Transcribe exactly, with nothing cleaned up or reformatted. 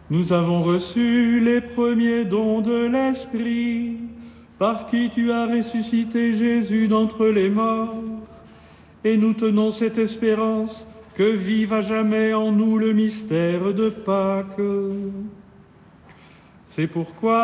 Nous avons reçu les premiers dons de l'Esprit, par qui tu as ressuscité Jésus d'entre les morts. Et nous tenons cette espérance que vive à jamais en nous le mystère de Pâques. C'est pourquoi,